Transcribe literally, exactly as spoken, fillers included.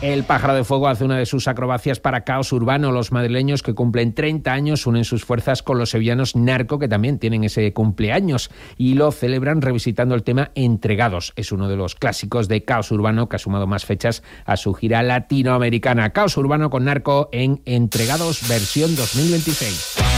El Pájaro de Fuego hace una de sus acrobacias para Caos Urbano. Los madrileños, que cumplen treinta años, unen sus fuerzas con los sevillanos Narco, que también tienen ese cumpleaños, y lo celebran revisitando el tema Entregados. Es uno de los clásicos de Caos Urbano, que ha sumado más fechas a su gira latinoamericana. Caos Urbano con Narco en Entregados versión dos mil veintiséis.